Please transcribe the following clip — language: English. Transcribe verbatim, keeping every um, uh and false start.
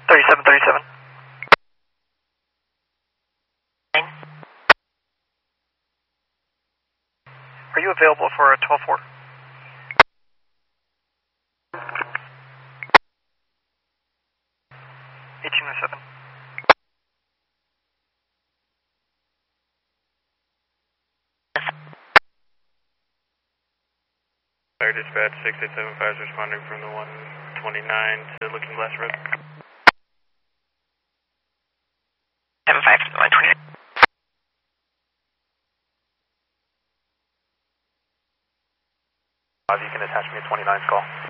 thirty-seven thirty-seven. Are you available for a twelve four? eighteen oh seven. Fire dispatch six eight seven five is responding from the one twenty-nine to Looking Glass Road. seven five from the one twenty-nine. You can attach me a twenty-nine's call.